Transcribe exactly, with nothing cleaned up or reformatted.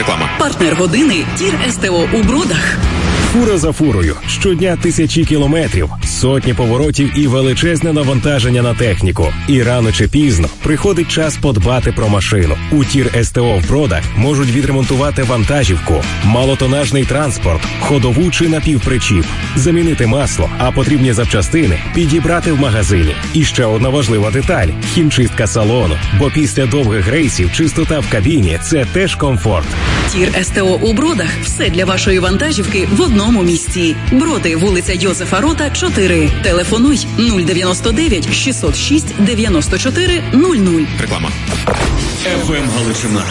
Реклама. Партнер години Тір СТО у Бродах. Фура за фурою. Щодня тисячі кілометрів, сотні поворотів і величезне навантаження на техніку. І рано чи пізно приходить час подбати про машину. У Тір СТО в Бродах можуть відремонтувати вантажівку, малотонажний транспорт, ходову чи напівпричіп, замінити масло, а потрібні запчастини підібрати в магазині. І ще одна важлива деталь – хімчистка салону. Бо після довгих рейсів чистота в кабіні – це теж комфорт. Тір СТО у Бродах. Все для вашої вантажівки в одному місці. Броди, вулиця Йозефа Рота, чотири. Телефонуй нуль дев'яносто дев'ять шістсот шість дев'яносто чотири нуль нуль. Реклама. еф ем Галичина.